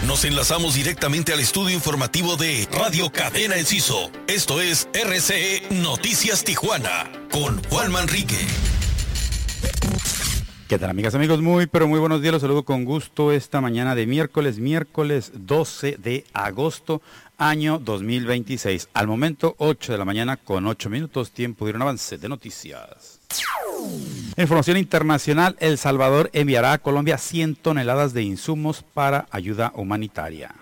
nos enlazamos directamente al estudio informativo de Radio Cadena Enciso. Esto es RCE Noticias Tijuana, con Juan Manrique. ¿Qué tal, amigas, amigos? Muy buenos días. Los saludo con gusto esta mañana de miércoles 12 de agosto, año 2026. Al momento, 8 de la mañana con 8 minutos, tiempo de un avance de noticias. Información internacional: El Salvador enviará a Colombia 100 toneladas de insumos para ayuda humanitaria.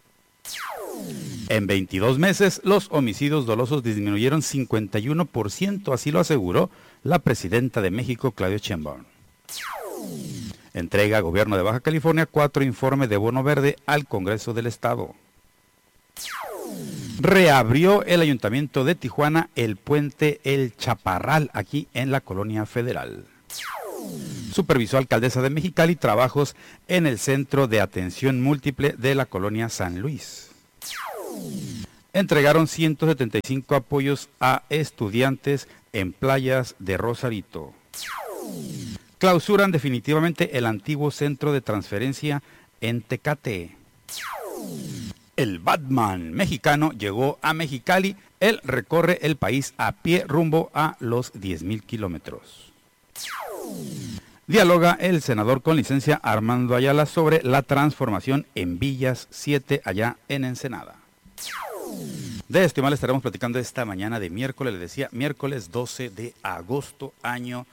En 22 meses, los homicidios dolosos disminuyeron 51%, así lo aseguró la presidenta de México, Claudia Sheinbaum. Entrega Gobierno de Baja California 4 informes de bono verde al Congreso del Estado. Reabrió el Ayuntamiento de Tijuana el puente El Chaparral, aquí en la Colonia Federal. Supervisó Alcaldesa de Mexicali trabajos en el Centro de Atención Múltiple de la Colonia San Luis. Entregaron 175 apoyos a estudiantes en playas de Rosarito. Clausuran definitivamente el antiguo centro de transferencia en Tecate. El Batman mexicano llegó a Mexicali. Él recorre el país a pie rumbo a los 10,000 kilómetros. Dialoga el senador con licencia Armando Ayala sobre la transformación en Villas 7 allá en Ensenada. De este tema le estaremos platicando esta mañana de miércoles, les decía, miércoles 12 de agosto, año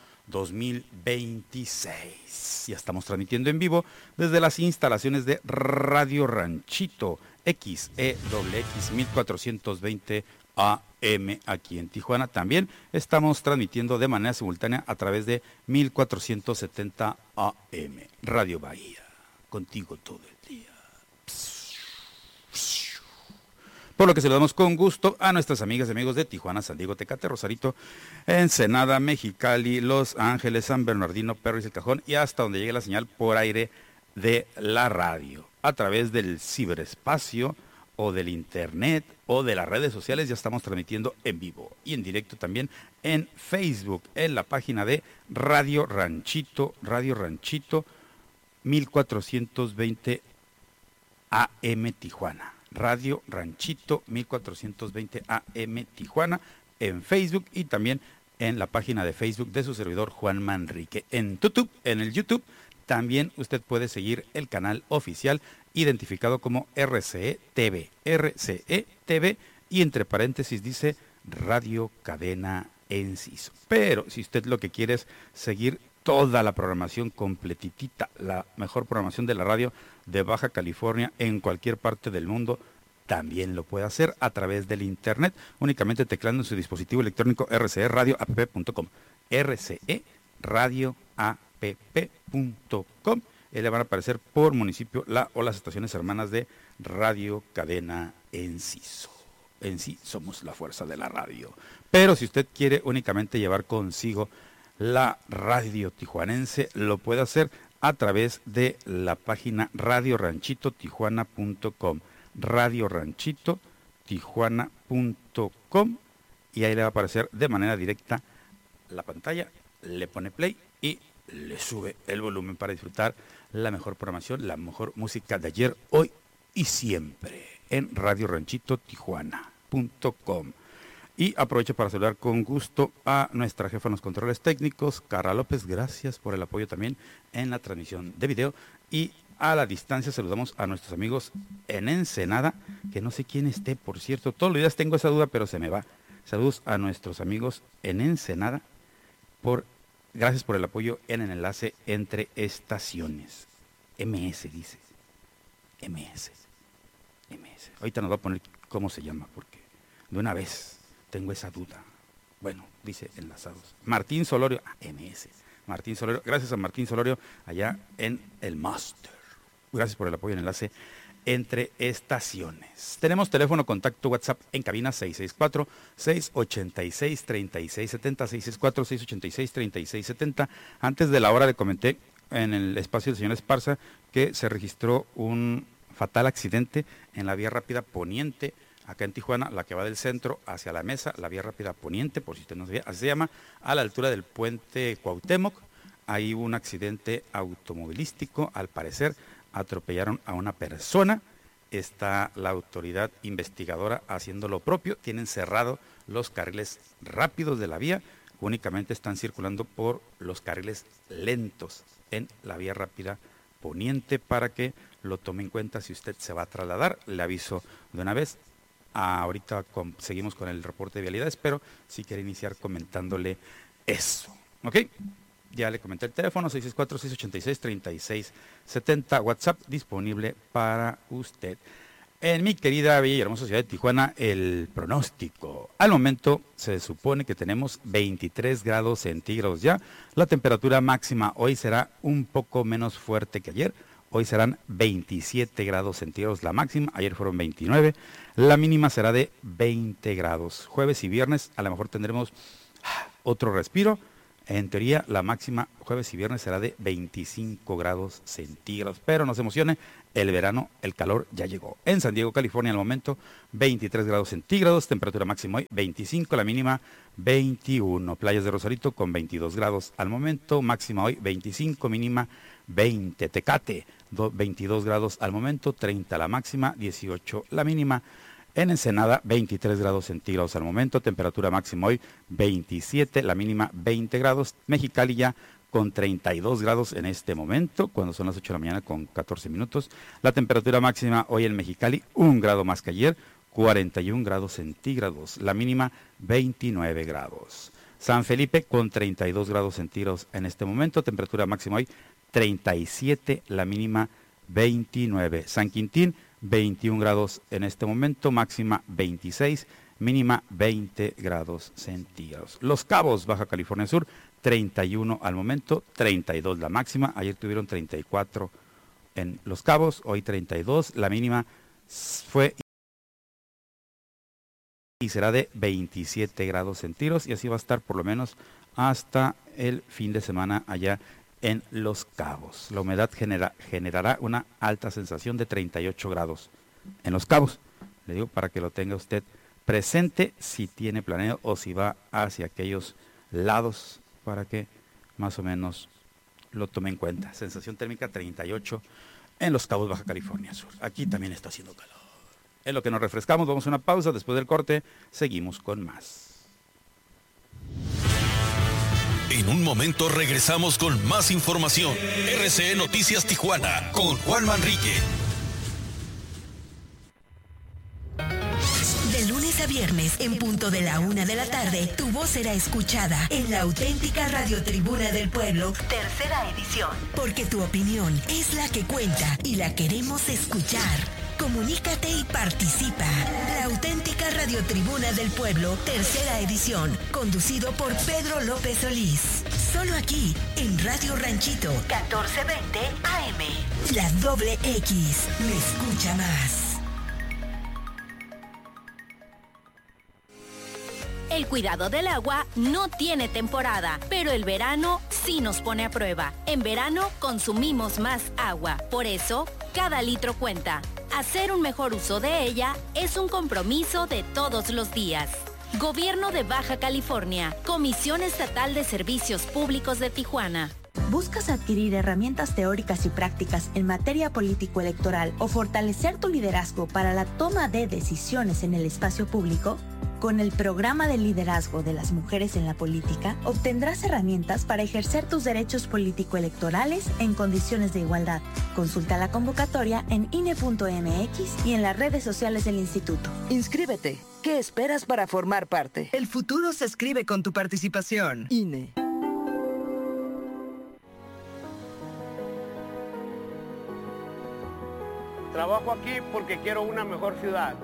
2026. Ya estamos transmitiendo en vivo desde las instalaciones de Radio Ranchito XEWX 1420 AM aquí en Tijuana. También estamos transmitiendo de manera simultánea a través de 1470 AM Radio Bahía, contigo todo el día. Por lo que saludamos con gusto a nuestras amigas y amigos de Tijuana, San Diego, Tecate, Rosarito, Ensenada, Mexicali, Los Ángeles, San Bernardino, Perris, El Cajón y hasta donde llegue la señal por aire de la radio. A través del ciberespacio o del internet o de las redes sociales ya estamos transmitiendo en vivo y en directo también en Facebook, en la página de Radio Ranchito 1420 AM Tijuana. Radio Ranchito 1420 AM Tijuana en Facebook y también en la página de Facebook de su servidor Juan Manrique. En el YouTube también usted puede seguir el canal oficial identificado como RCE TV, y entre paréntesis dice Radio Cadena Enciso. Pero si usted lo que quiere es seguir toda la programación completitita, la mejor programación de la radio de Baja California en cualquier parte del mundo, también lo puede hacer a través del internet, únicamente tecleando en su dispositivo electrónico rceradioapp.com, rceradioapp.com, y le van a aparecer por municipio o las estaciones hermanas de Radio Cadena Enciso. En sí somos la fuerza de la radio. Pero si usted quiere únicamente llevar consigo la radio tijuanense, lo puede hacer a través de la página radioranchitotijuana.com, radioranchitotijuana.com, y ahí le va a aparecer de manera directa la pantalla, le pone play y le sube el volumen para disfrutar la mejor programación, la mejor música de ayer, hoy y siempre en radioranchitotijuana.com. Y aprovecho para saludar con gusto a nuestra jefa en los controles técnicos, Carla López. Gracias por el apoyo también en la transmisión de video. Y a la distancia saludamos a nuestros amigos en Ensenada, que no sé quién esté, por cierto. Todos los días tengo esa duda, pero se me va. Saludos a nuestros amigos en Ensenada. Gracias por el apoyo en el enlace entre estaciones. MS dice. MS. Ahorita nos va a poner cómo se llama, porque de una vez tengo esa duda. Bueno, dice enlazados. Martín Solorio, MS. Martín Solorio, gracias a Martín Solorio allá en el Máster. Gracias por el apoyo en enlace entre estaciones. Tenemos teléfono contacto WhatsApp en cabina 664-686-3670, 664-686-3670. Antes de la hora le comenté en el espacio del señor Esparza que se registró un fatal accidente en la vía rápida poniente, acá en Tijuana, la que va del centro hacia la Mesa, la vía rápida poniente, por si usted no sabía, así se llama, a la altura del puente Cuauhtémoc. Ahí hubo un accidente automovilístico, al parecer atropellaron a una persona está la autoridad investigadora haciendo lo propio. Tienen cerrado los carriles rápidos de la vía, únicamente están circulando por los carriles lentos en la vía rápida poniente para que lo tome en cuenta si usted se va a trasladar. Le aviso de una vez. Ahorita seguimos con el reporte de vialidades, pero sí quiero iniciar comentándole eso. ¿Ok? Ya le comenté el teléfono, 664-686-3670, WhatsApp disponible para usted. En mi querida bella y hermosa ciudad de Tijuana, el pronóstico. Al momento se supone que tenemos 23 grados centígrados ya. La temperatura máxima hoy será un poco menos fuerte que ayer. Hoy serán 27 grados centígrados la máxima, ayer fueron 29. La mínima será de 20 grados. Jueves y viernes a lo mejor tendremos otro respiro. En teoría, la máxima jueves y viernes será de 25 grados centígrados. Pero no se emocione, el verano, el calor ya llegó. En San Diego, California, al momento, 23 grados centígrados. Temperatura máxima hoy, 25, la mínima, 21. Playas de Rosarito con 22 grados al momento. Máxima hoy, 25, mínima, 20. Tecate, 22 grados al momento. 30 la máxima, 18 la mínima. En Ensenada, 23 grados centígrados al momento, temperatura máxima hoy 27, la mínima 20 grados. Mexicali ya con 32 grados en este momento, cuando son las 8 de la mañana con 14 minutos. La temperatura máxima hoy en Mexicali, 1 grado más que ayer, 41 grados centígrados. La mínima 29 grados. San Felipe con 32 grados centígrados en este momento, temperatura máxima hoy 37, la mínima 29. San Quintín, 21 grados en este momento, máxima 26, mínima 20 grados centígrados. Los Cabos, Baja California Sur, 31 al momento, 32 la máxima. Ayer tuvieron 34 en Los Cabos, hoy 32. La mínima fue y será de 27 grados centígrados y así va a estar por lo menos hasta el fin de semana allá en Los Cabos. La humedad generará una alta sensación de 38 grados en Los Cabos. Le digo para que lo tenga usted presente si tiene planeado o si va hacia aquellos lados para que más o menos lo tome en cuenta. Sensación térmica 38 en Los Cabos, Baja California Sur. Aquí también está haciendo calor. En lo que nos refrescamos, vamos a una pausa. Después del corte, seguimos con más. En un momento regresamos con más información. RCE Noticias Tijuana con Juan Manrique. De lunes a viernes, en punto de la 1 de la tarde, tu voz será escuchada en la auténtica Radiotribuna del Pueblo, tercera edición. Porque tu opinión es la que cuenta y la queremos escuchar. Comunícate y participa. La auténtica Radiotribuna del Pueblo, tercera edición, conducido por Pedro López Solís. Solo aquí, en Radio Ranchito, 1420 AM. La doble X, me escucha más. El cuidado del agua no tiene temporada, pero el verano sí nos pone a prueba. En verano consumimos más agua, por eso cada litro cuenta. Hacer un mejor uso de ella es un compromiso de todos los días. Gobierno de Baja California, Comisión Estatal de Servicios Públicos de Tijuana. ¿Buscas adquirir herramientas teóricas y prácticas en materia político-electoral o fortalecer tu liderazgo para la toma de decisiones en el espacio público? Con el programa de liderazgo de las mujeres en la política, obtendrás herramientas para ejercer tus derechos político-electorales en condiciones de igualdad. Consulta la convocatoria en INE.mx y en las redes sociales del instituto. Inscríbete. ¿Qué esperas para formar parte? El futuro se escribe con tu participación. INE. Trabajo aquí porque quiero una mejor ciudad.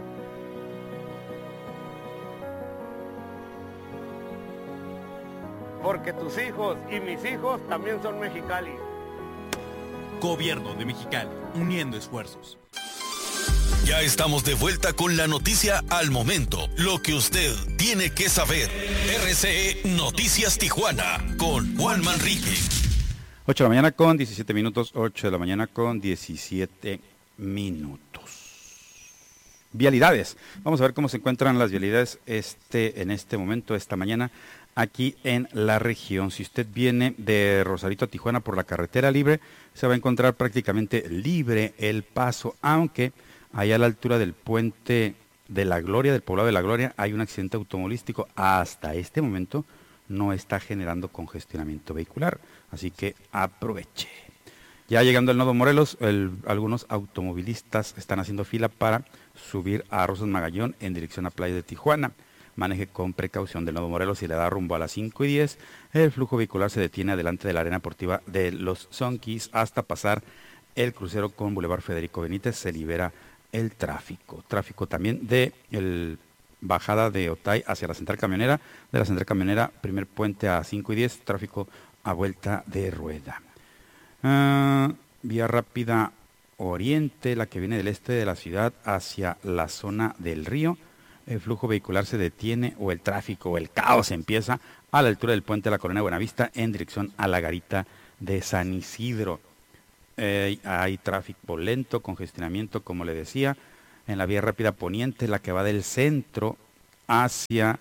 Porque tus hijos y mis hijos también son Mexicali. Gobierno de Mexicali, uniendo esfuerzos. Ya estamos de vuelta con la noticia al momento. Lo que usted tiene que saber. RCE Noticias Tijuana con Juan Manrique. 8 de la mañana con 17 minutos, 8 de la mañana con 17 minutos. Vialidades. Vamos a ver cómo se encuentran las vialidades en este momento, esta mañana, aquí en la región. Si usted viene de Rosarito a Tijuana por la carretera libre, se va a encontrar prácticamente libre el paso, aunque Allá a la altura del puente de la Gloria, del poblado de la Gloria, hay un accidente automovilístico. Hasta este momento no está generando congestionamiento vehicular, así que aproveche. Ya llegando al Nodo Morelos, algunos automovilistas están haciendo fila para subir a Rosas Magallón en dirección a Playa de Tijuana. Maneje con precaución del Nodo Morelos y le da rumbo a las 5:10. El flujo vehicular se detiene adelante de la arena deportiva de Los Sonquis hasta pasar el crucero con Boulevard Federico Benítez. Se libera el tráfico. Tráfico también de bajada de Otay hacia la central camionera. De la central camionera, primer puente a 5:10, tráfico a vuelta de rueda. Vía rápida oriente, la que viene del este de la ciudad hacia la zona del río. El flujo vehicular se detiene o el tráfico o el caos empieza a la altura del puente de la Colonia Buenavista en dirección a la garita de San Isidro. Hay tráfico lento, congestionamiento, como le decía, en la vía rápida poniente, la que va del centro hacia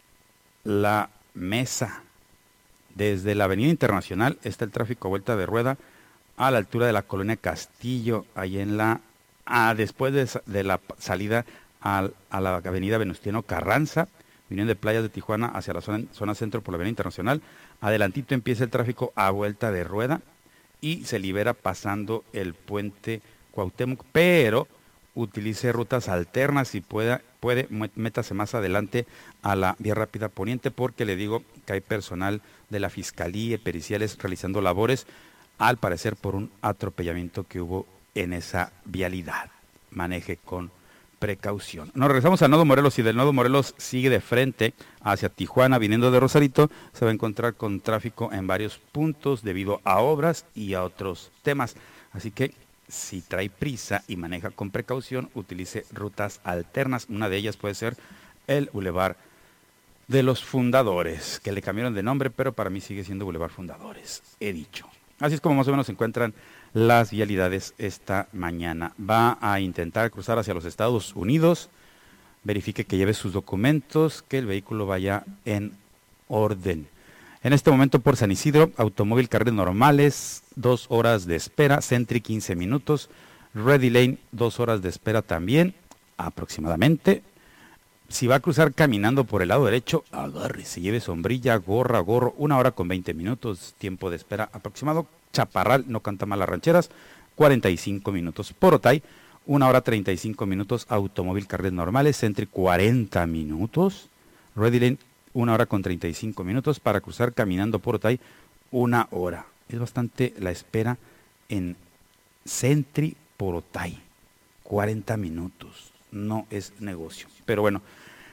la Mesa. Desde la Avenida Internacional está el tráfico a vuelta de rueda a la altura de la Colonia Castillo, ahí en la después de la salida a la Avenida Venustiano Carranza, viniendo de Playas de Tijuana hacia la zona centro por la Avenida Internacional. Adelantito empieza el tráfico a vuelta de rueda y se libera pasando el puente Cuauhtémoc, pero utilice rutas alternas. Si puede, métase más adelante a la vía rápida poniente, porque le digo que hay personal de la Fiscalía y periciales realizando labores, al parecer por un atropellamiento que hubo en esa vialidad. Maneje con precaución. Nos regresamos a Nodo Morelos y del Nodo Morelos sigue de frente hacia Tijuana, viniendo de Rosarito. Se va a encontrar con tráfico en varios puntos debido a obras y a otros temas. Así que si trae prisa y maneja con precaución, utilice rutas alternas. Una de ellas puede ser el Boulevard de los Fundadores, que le cambiaron de nombre, pero para mí sigue siendo Boulevard Fundadores, he dicho. Así es como más o menos se encuentran las vialidades esta mañana. Va a intentar cruzar hacia los Estados Unidos. Verifique que lleve sus documentos, que el vehículo vaya en orden. En este momento por San Isidro, automóvil carriles normales, 2 horas de espera, Sentry 15 minutos, Ready Lane 2 horas de espera también, aproximadamente. Si va a cruzar caminando por el lado derecho, agárrese, lleve sombrilla, gorro, 1 hora con 20 minutos, tiempo de espera aproximado. Chaparral, no canta mal las rancheras, 45 minutos. Por Otay, 1 hora 35 minutos, automóvil carriles normales, Sentry 40 minutos, Ready Lane 1 hora con 35 minutos, para cruzar caminando por Otay, 1 hora. Es bastante la espera en Sentry por Otay, 40 minutos, no es negocio. Pero bueno,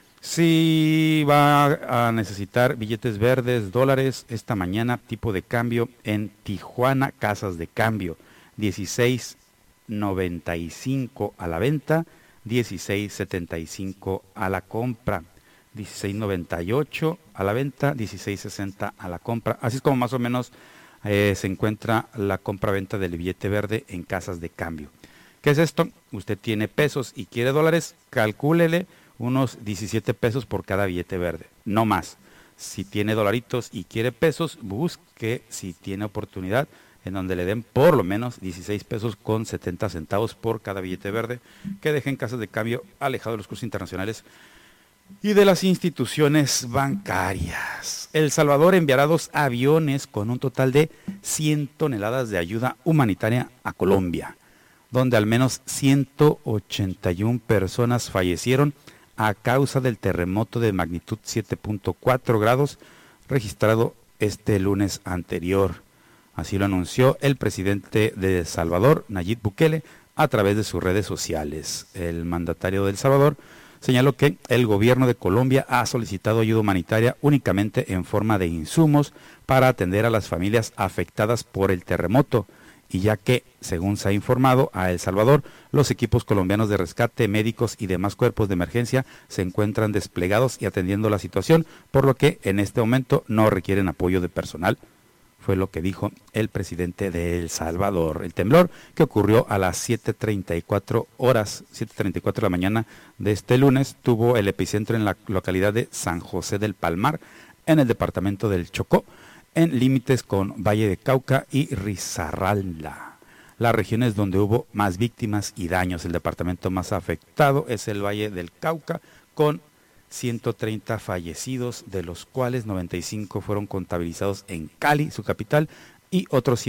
si va a necesitar billetes verdes, dólares, esta mañana, tipo de cambio en Tijuana, casas de cambio, 16.95 a la venta, 16.75 a la compra, 16.98 a la venta, 16.60 a la compra. Así es como más o menos se encuentra la compra-venta del billete verde en casas de cambio. ¿Qué es esto? Usted tiene pesos y quiere dólares, calcúlele unos 17 pesos por cada billete verde, no más. Si tiene dolaritos y quiere pesos, busque si tiene oportunidad en donde le den por lo menos 16 pesos con 70 centavos por cada billete verde, que dejen casas de cambio alejado de los cursos internacionales y de las instituciones bancarias. El Salvador enviará 2 aviones con un total de 100 toneladas de ayuda humanitaria a Colombia, donde al menos 181 personas fallecieron a causa del terremoto de magnitud 7.4 grados registrado este lunes anterior. Así lo anunció el presidente de El Salvador, Nayib Bukele, a través de sus redes sociales. El mandatario de El Salvador señaló que el gobierno de Colombia ha solicitado ayuda humanitaria únicamente en forma de insumos para atender a las familias afectadas por el terremoto, y ya que, según se ha informado a El Salvador, los equipos colombianos de rescate, médicos y demás cuerpos de emergencia se encuentran desplegados y atendiendo la situación, por lo que en este momento no requieren apoyo de personal. Fue lo que dijo el presidente de El Salvador. El temblor, que ocurrió a las 7:34 de la mañana de este lunes, tuvo el epicentro en la localidad de San José del Palmar, en el departamento del Chocó, en límites con Valle de Cauca y Risaralda. las regiones donde hubo más víctimas y daños. El departamento más afectado es el Valle del Cauca, con 130 fallecidos, de los cuales 95 fueron contabilizados en Cali, su capital, y otros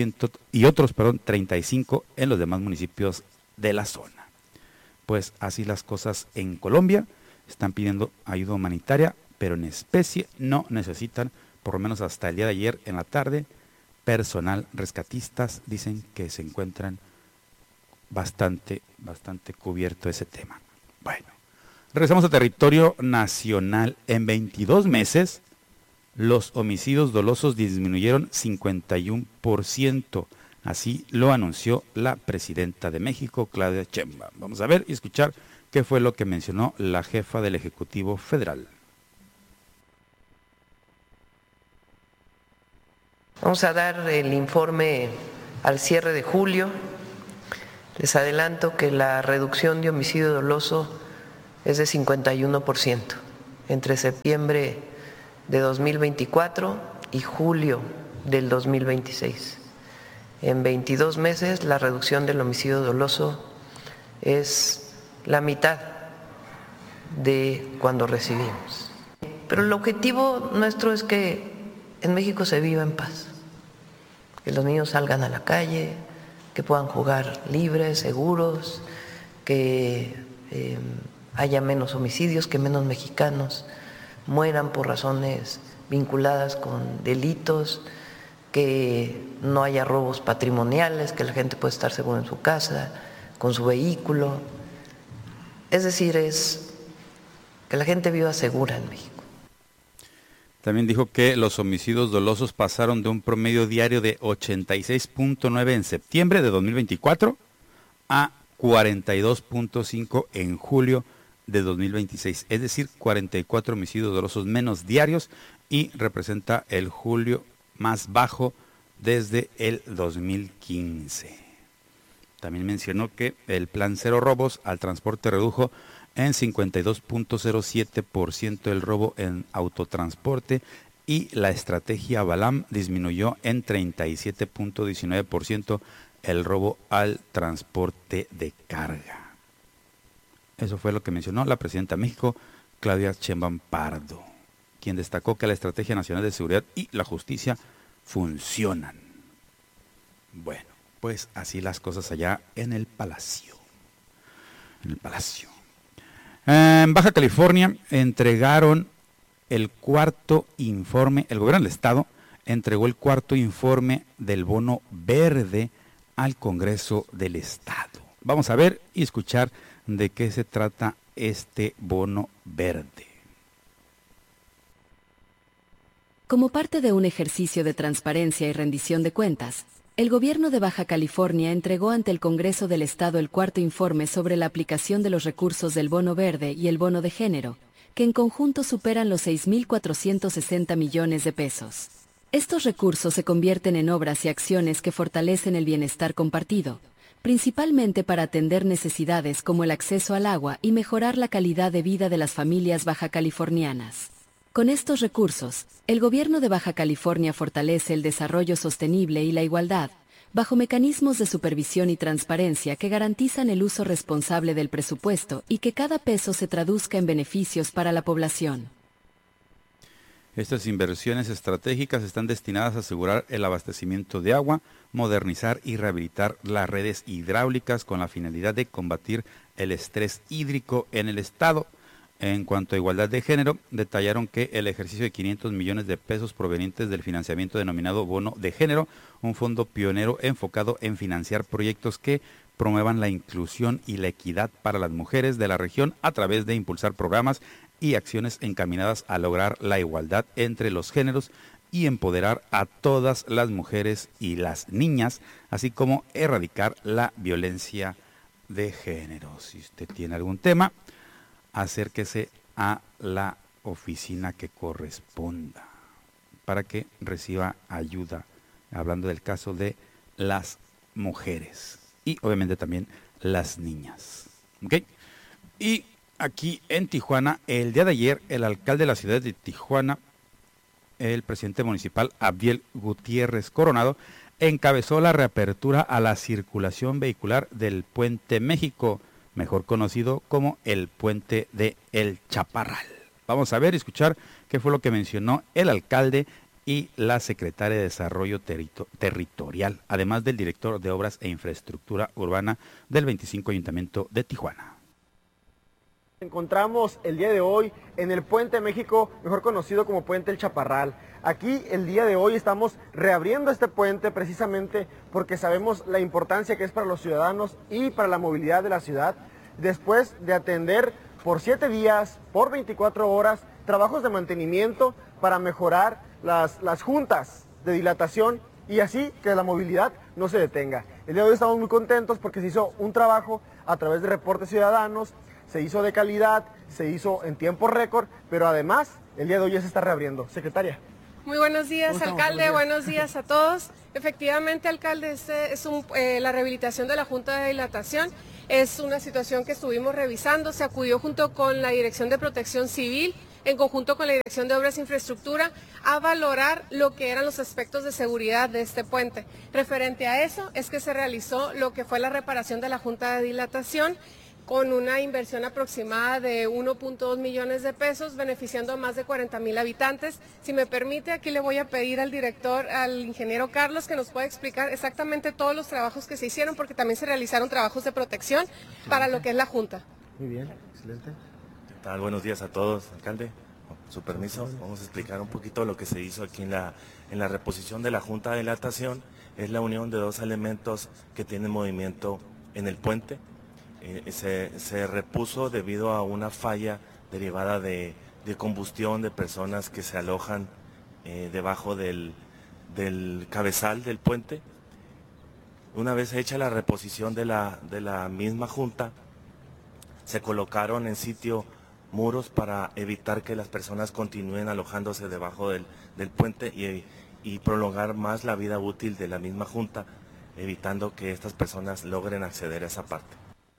35 en los demás municipios de la zona. Pues así las cosas en Colombia. Están pidiendo ayuda humanitaria, pero en especie. No necesitan, por lo menos hasta el día de ayer en la tarde, personal. Rescatistas dicen que se encuentran bastante cubierto ese tema. Bueno, regresamos a territorio nacional. En 22 meses, los homicidios dolosos disminuyeron 51%. Así lo anunció la presidenta de México, Claudia Sheinbaum. Vamos a ver y escuchar qué fue lo que mencionó la jefa del Ejecutivo Federal. Vamos a dar el informe al cierre de julio. Les adelanto que la reducción de homicidio doloso es de 51% entre septiembre de 2024 y julio del 2026. En 22 meses la reducción del homicidio doloso es la mitad de cuando recibimos. Pero el objetivo nuestro es que en México se viva en paz, que los niños salgan a la calle, que puedan jugar libres, seguros, que haya menos homicidios, que menos mexicanos mueran por razones vinculadas con delitos, que no haya robos patrimoniales, que la gente pueda estar segura en su casa, con su vehículo. Es decir, es que la gente viva segura en México. También dijo que los homicidios dolosos pasaron de un promedio diario de 86.9 en septiembre de 2024 a 42.5 en julio de 2026, es decir, 44 homicidios dolosos menos diarios, y representa el julio más bajo desde el 2015. También mencionó que el plan Cero Robos al Transporte redujo en 52.07% el robo en autotransporte, y la estrategia Balam disminuyó en 37.19% el robo al transporte de carga. Eso fue lo que mencionó la presidenta de México, Claudia Sheinbaum Pardo, quien destacó que la Estrategia Nacional de Seguridad y la Justicia funcionan. Bueno, pues así las cosas allá en el Palacio. En Baja California entregaron el cuarto informe, el gobierno del estado entregó el cuarto informe del bono verde al Congreso del Estado. Vamos a ver y escuchar de qué se trata este bono verde. Como parte de un ejercicio de transparencia y rendición de cuentas, el gobierno de Baja California entregó ante el Congreso del Estado el cuarto informe sobre la aplicación de los recursos del bono verde y el bono de género, que en conjunto superan los 6.460 millones de pesos. Estos recursos se convierten en obras y acciones que fortalecen el bienestar compartido, principalmente para atender necesidades como el acceso al agua y mejorar la calidad de vida de las familias bajacalifornianas. Con estos recursos, el gobierno de Baja California fortalece el desarrollo sostenible y la igualdad, bajo mecanismos de supervisión y transparencia que garantizan el uso responsable del presupuesto y que cada peso se traduzca en beneficios para la población. Estas inversiones estratégicas están destinadas a asegurar el abastecimiento de agua, modernizar y rehabilitar las redes hidráulicas con la finalidad de combatir el estrés hídrico en el estado. En cuanto a igualdad de género, detallaron que el ejercicio de 500 millones de pesos provenientes del financiamiento denominado Bono de Género, un fondo pionero enfocado en financiar proyectos que promuevan la inclusión y la equidad para las mujeres de la región a través de impulsar programas y acciones encaminadas a lograr la igualdad entre los géneros y empoderar a todas las mujeres y las niñas, así como erradicar la violencia de género. Si usted tiene algún tema, acérquese a la oficina que corresponda para que reciba ayuda, hablando del caso de las mujeres y obviamente también las niñas. ¿Okay? Y aquí en Tijuana, el día de ayer, el alcalde de la ciudad de Tijuana, el presidente municipal Abdiel Gutiérrez Coronado, encabezó la reapertura a la circulación vehicular del Puente México, mejor conocido como el Puente de El Chaparral. Vamos a ver y escuchar qué fue lo que mencionó el alcalde y la secretaria de Desarrollo Territorial, además del director de Obras e Infraestructura Urbana del 25 Ayuntamiento de Tijuana. Encontramos el día de hoy en el Puente México, mejor conocido como Puente El Chaparral. Aquí el día de hoy estamos reabriendo este puente precisamente porque sabemos la importancia que es para los ciudadanos y para la movilidad de la ciudad, después de atender por 7 días, por 24 horas, trabajos de mantenimiento para mejorar las juntas de dilatación y así que la movilidad no se detenga. El día de hoy estamos muy contentos porque se hizo un trabajo a través de reportes ciudadanos, se hizo de calidad, se hizo en tiempo récord, pero además el día de hoy ya se está reabriendo. Secretaria. Muy buenos días, alcalde, buenos días a todos. Efectivamente, alcalde, la rehabilitación de la Junta de Dilatación es una situación que estuvimos revisando, se acudió junto con la Dirección de Protección Civil, en conjunto con la Dirección de Obras e Infraestructura, a valorar lo que eran los aspectos de seguridad de este puente. Referente a eso es que se realizó lo que fue la reparación de la Junta de Dilatación, con una inversión aproximada de 1.2 millones de pesos, beneficiando a más de 40,000 habitantes. Si me permite, aquí le voy a pedir al director, al ingeniero Carlos, que nos pueda explicar exactamente todos los trabajos que se hicieron, porque también se realizaron trabajos de protección para lo que es la Junta. Muy bien, excelente. ¿Qué tal? Buenos días a todos, alcalde. Con su permiso, vamos a explicar un poquito lo que se hizo aquí en la reposición de la Junta de Dilatación. Es la unión de 2 elementos que tienen movimiento en el puente. Se repuso debido a una falla derivada de combustión de personas que se alojan debajo del cabezal del puente. Una vez hecha la reposición de la misma junta, se colocaron en sitio muros para evitar que las personas continúen alojándose debajo del puente y prolongar más la vida útil de la misma junta, evitando que estas personas logren acceder a esa parte.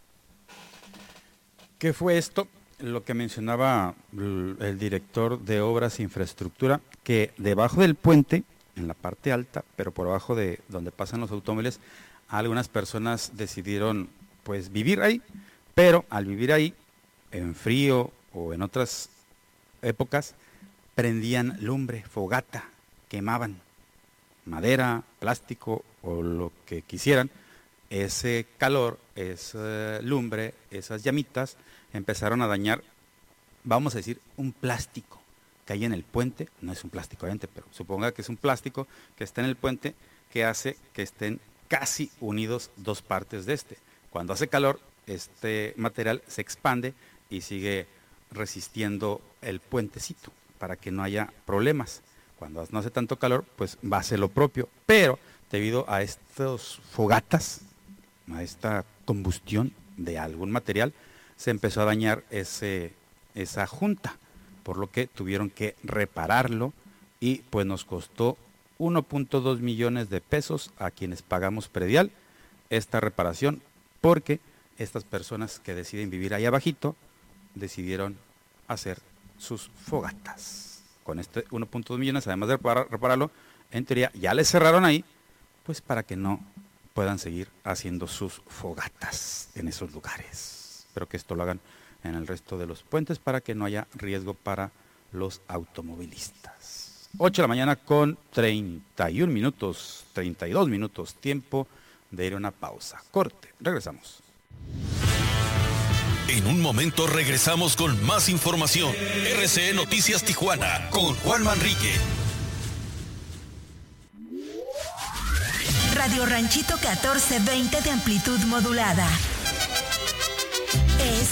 ¿Qué fue esto? Lo que mencionaba el director de Obras e Infraestructura, que debajo del puente, en la parte alta, pero por abajo de donde pasan los automóviles, algunas personas decidieron pues vivir ahí, pero al vivir ahí, en frío o en otras épocas, prendían lumbre, fogata, quemaban madera, plástico o lo que quisieran. Ese calor, esa lumbre, esas llamitas empezaron a dañar, vamos a decir, un plástico que hay en el puente. No es un plástico obviamente, pero suponga que es un plástico que está en el puente que hace que estén casi unidos 2 partes de este. Cuando hace calor, este material se expande y sigue resistiendo el puentecito para que no haya problemas. Cuando no hace tanto calor, pues va a hacer lo propio, pero debido a estos fogatas, a esta combustión de algún material, se empezó a dañar esa junta, por lo que tuvieron que repararlo y pues nos costó 1.2 millones de pesos a quienes pagamos predial esta reparación, porque estas personas que deciden vivir ahí abajito decidieron hacer sus fogatas. Con este 1.2 millones, además de repararlo, en teoría ya les cerraron ahí, pues para que no puedan seguir haciendo sus fogatas en esos lugares. Espero que esto lo hagan en el resto de los puentes para que no haya riesgo para los automovilistas. 8 de la mañana con 31 minutos, 32 minutos, tiempo de ir a una pausa. Corte, regresamos. En un momento regresamos con más información. RCE Noticias Tijuana con Juan Manrique. Radio Ranchito 1420 de amplitud modulada. Es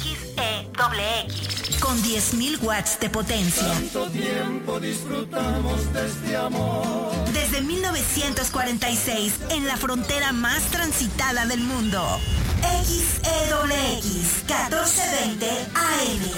XEXX con 10,000 watts de potencia. Tanto tiempo disfrutamos de este amor. Desde 1946, en la frontera más transitada del mundo. XEXX 1420 AM.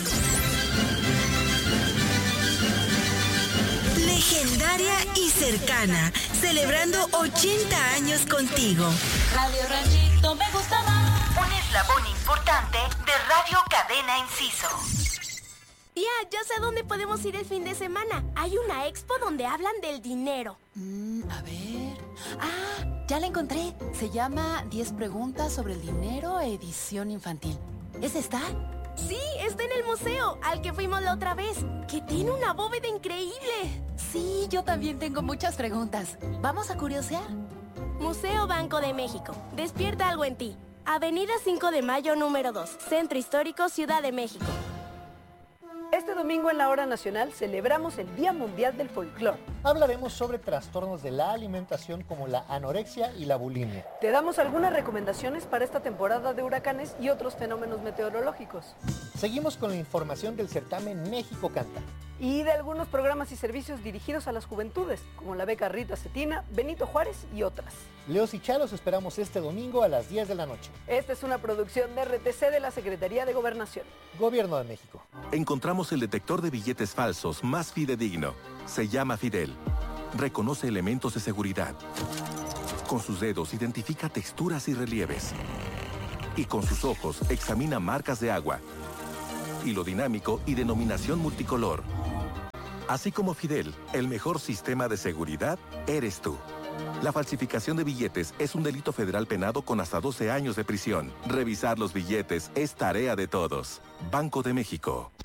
Legendaria y cercana, celebrando 80 años contigo. Radio Ranchito me gusta más. Un eslabón importante de Radio Cadena Inciso. Tía, yo sé dónde podemos ir el fin de semana. Hay una expo donde hablan del dinero. A ver... Ah, ya la encontré. Se llama 10 preguntas sobre el dinero, edición infantil. ¿Es esta? Sí, está en el museo, al que fuimos la otra vez, que tiene una bóveda increíble. Sí, yo también tengo muchas preguntas. ¿Vamos a curiosear? Museo Banco de México. Despierta algo en ti. Avenida 5 de Mayo, número 2. Centro Histórico, Ciudad de México. Este domingo en la Hora Nacional celebramos el Día Mundial del Folclor. Hablaremos sobre trastornos de la alimentación como la anorexia y la bulimia. Te damos algunas recomendaciones para esta temporada de huracanes y otros fenómenos meteorológicos. Seguimos con la información del certamen México Canta. Y de algunos programas y servicios dirigidos a las juventudes, como la beca Rita Cetina, Benito Juárez y otras. Leos y Chalos esperamos este domingo a las 10 de la noche. Esta es una producción de RTC de la Secretaría de Gobernación. Gobierno de México. Encontramos el detector de billetes falsos más fidedigno. Se llama Fidel. Reconoce elementos de seguridad. Con sus dedos identifica texturas y relieves. Y con sus ojos examina marcas de agua, hilo dinámico y denominación multicolor. Así como Fidel, el mejor sistema de seguridad eres tú. La falsificación de billetes es un delito federal penado con hasta 12 años de prisión. Revisar los billetes es tarea de todos. Banco de México.